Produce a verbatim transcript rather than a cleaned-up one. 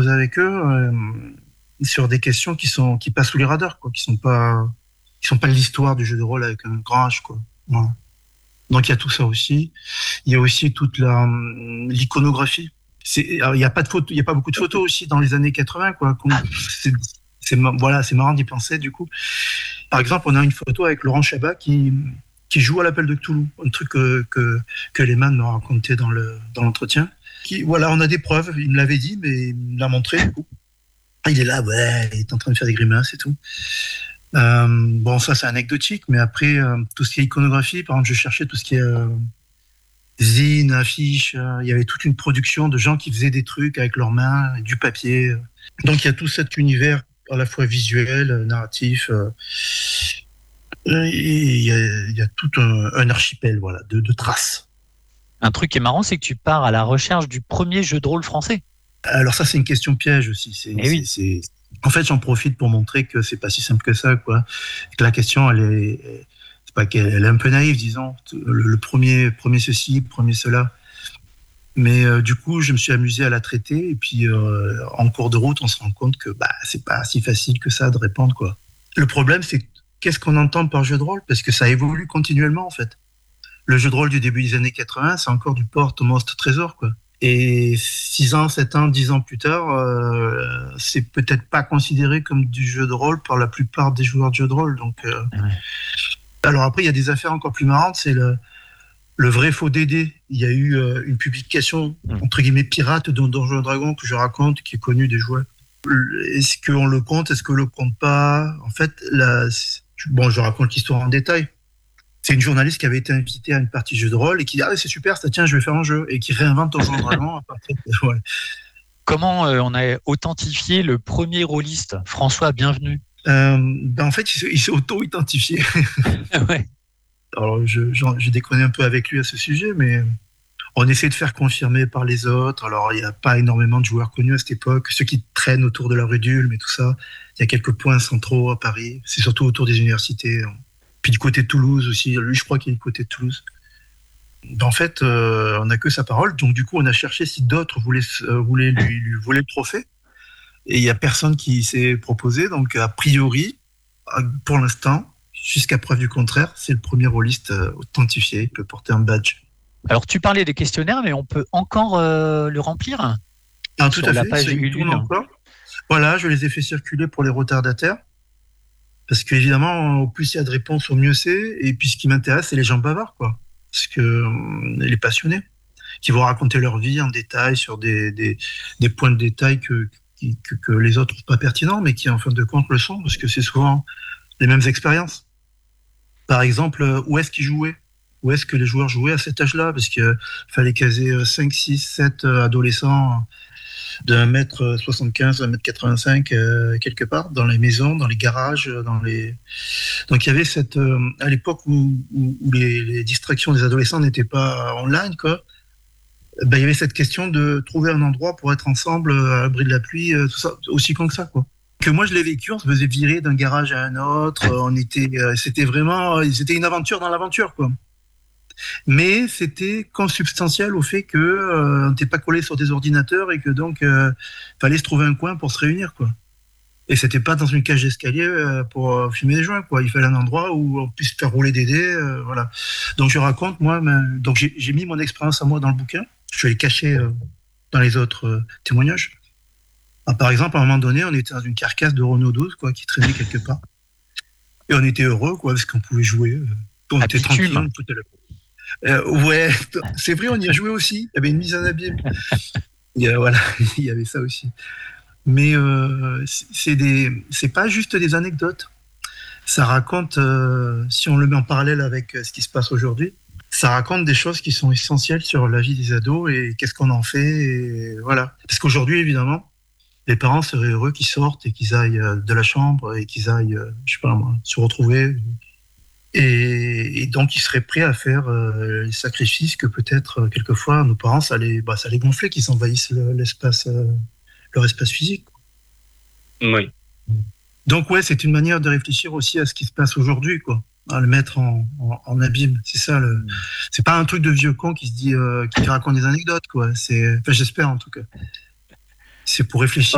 poser avec eux euh, sur des questions qui sont qui passent sous les radars, quoi, qui sont pas qui sont pas l'histoire du jeu de rôle avec un grand H, quoi. Voilà. Donc il y a tout ça aussi. Il y a aussi toute la l'iconographie. C'est, alors, il y a pas de photos, il y a pas beaucoup de photos aussi dans les années quatre-vingts, quoi. Comme- C'est, c'est ma- voilà, c'est marrant d'y penser du coup. Par exemple, on a une photo avec Laurent Chabat qui qui joue à l'appel de Cthulhu, un truc que que, que Lehman m'a raconté dans le dans l'entretien. Qui, voilà, on a des preuves. Il me l'avait dit, mais il me l'a montré du coup. Il est là, ouais, il est en train de faire des grimaces et tout. Euh, bon, ça c'est anecdotique, mais après euh, tout ce qui est iconographie, par exemple, je cherchais tout ce qui est euh, zine, affiches. Euh, il y avait toute une production de gens qui faisaient des trucs avec leurs mains, et du papier. Donc il y a tout cet univers à la fois visuel, euh, narratif. Euh, et il y a, il y a tout un, un archipel, voilà, de, de traces. Un truc qui est marrant, c'est que tu pars à la recherche du premier jeu de rôle français. Alors ça, c'est une question piège aussi. C'est, Eh c'est, oui. c'est... En fait, j'en profite pour montrer que c'est pas si simple que ça, quoi. Que la question, elle est, c'est pas qu'elle elle est un peu naïve, disons. Le, le premier, premier ceci, premier cela. Mais euh, du coup, je me suis amusé à la traiter. Et puis, euh, en cours de route, on se rend compte que bah, c'est pas si facile que ça de répondre, quoi. Le problème, c'est qu'est-ce qu'on entend par jeu de rôle, parce que ça évolue continuellement, en fait. Le jeu de rôle du début des années quatre-vingts, c'est encore du porte monstre trésor, quoi. Et six ans, sept ans, dix ans plus tard, euh, c'est peut-être pas considéré comme du jeu de rôle par la plupart des joueurs de jeux de rôle. Donc, euh... Ouais. alors après, il y a des affaires encore plus marrantes, c'est le, le vrai faux D D. Il y a eu euh, une publication, entre guillemets, pirate de Donjons et Dragons que je raconte, qui est connue des joueurs. Est-ce qu'on le compte, est-ce qu'on le compte pas? En fait, là, bon, je raconte l'histoire en détail. C'est une journaliste qui avait été invitée à une partie de jeu de rôle et qui dit ah c'est super ça tiens je vais faire un jeu et qui réinvente Donjons et Dragons à partir de voilà. Comment euh, on a authentifié le premier rôliste, François Bienvenu? Euh, ben en fait il s'est, il s'est auto-identifié. Ouais. Alors je, j'en- je déconne un peu avec lui à ce sujet, mais on essaie de faire confirmer par les autres. Alors il n'y a pas énormément de joueurs connus à cette époque, ceux qui traînent autour de la rue d'Ulm et tout ça. Il y a quelques points centraux à Paris, c'est surtout autour des universités. Puis du côté de Toulouse aussi, lui je crois qu'il est du côté de Toulouse. En fait, euh, on n'a que sa parole. Donc, du coup, on a cherché si d'autres voulaient, euh, voulaient lui, lui voler le trophée. Et il n'y a personne qui s'est proposé. Donc, a priori, pour l'instant, jusqu'à preuve du contraire, c'est le premier rôliste euh, authentifié. Il peut porter un badge. Alors, tu parlais des questionnaires, mais on peut encore euh, le remplir Ah, tout sur à la fait. page C'est, il tourne Ulule. encore. Voilà, je les ai fait circuler pour les retardataires. Parce qu'évidemment, au plus il y a de réponses, au mieux c'est. Et puis, ce qui m'intéresse, c'est les gens bavards, quoi. Parce que euh, les passionnés, qui vont raconter leur vie en détail sur des, des, des points de détail que, que, que les autres trouvent pas pertinents, mais qui en fin de compte le sont, parce que c'est souvent les mêmes expériences. Par exemple, où est-ce qu'ils jouaient? Où est-ce que les joueurs jouaient à cet âge-là? Parce qu'il fallait caser cinq, six, sept adolescents de un mètre soixante-quinze, un mètre quatre-vingt-cinq, euh, quelque part, dans les maisons, dans les garages, dans les... Donc il y avait cette... Euh, à l'époque où, où, où les, les distractions des adolescents n'étaient pas online, quoi, ben, il y avait cette question de trouver un endroit pour être ensemble à l'abri de la pluie, tout ça, aussi con que ça, quoi. Que moi je l'ai vécu, on se faisait virer d'un garage à un autre, on était, c'était vraiment, c'était une aventure dans l'aventure, quoi. Mais c'était consubstantiel au fait que euh, on n'était pas collé sur des ordinateurs et que donc euh, fallait se trouver un coin pour se réunir, quoi. Et c'était pas dans une cage d'escalier euh, pour euh, fumer des joints, quoi. Il fallait un endroit où on puisse faire rouler des dés, euh, voilà. Donc je raconte moi, mais, donc j'ai, j'ai mis mon expérience à moi dans le bouquin. Je l'ai caché euh, dans les autres euh, témoignages. Ah, par exemple, à un moment donné, on était dans une carcasse de Renault douze, quoi, qui traînait quelque part. Et on était heureux, quoi, parce qu'on pouvait jouer. Euh, on À était bitume. tranquille, on foutait la... euh, ouais, c'est vrai, on y a joué aussi. Il y avait une mise en abîme. Il y a, voilà, il y avait ça aussi. Mais euh, c'est des, c'est pas juste des anecdotes. Ça raconte, euh, si on le met en parallèle avec ce qui se passe aujourd'hui, ça raconte des choses qui sont essentielles sur la vie des ados et qu'est-ce qu'on en fait. Et voilà. Parce qu'aujourd'hui, évidemment, les parents seraient heureux qu'ils sortent et qu'ils aillent de la chambre et qu'ils aillent, je sais pas moi, se retrouver. Et, et donc, ils seraient prêts à faire euh, les sacrifices que peut-être, euh, quelquefois, nos parents, ça les, bah, ça les gonflait, qu'ils envahissent le, l'espace, euh, leur espace physique. Oui. Donc, ouais, c'est une manière de réfléchir aussi à ce qui se passe aujourd'hui, quoi. À le mettre en, en, en abîme. C'est ça, le... c'est pas un truc de vieux con qui se dit, euh, qui te raconte des anecdotes, quoi. C'est, enfin, j'espère, en tout cas. C'est pour réfléchir